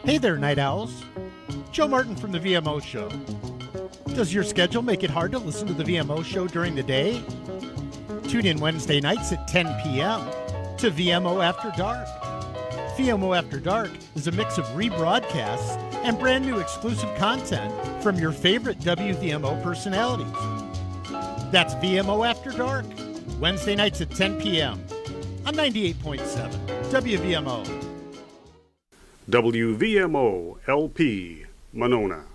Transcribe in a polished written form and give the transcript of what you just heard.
Hey there, Night Owls. Joe Martin from The VMO Show. Does your schedule make it hard to listen to The VMO Show during the day? Tune in Wednesday nights at 10 p.m. to VMO After Dark. VMO After Dark is a mix of rebroadcasts and brand new exclusive content from your favorite WVMO personalities. That's VMO After Dark, Wednesday nights at 10 p.m. on 98.7 WVMO. WVMO LP, Monona.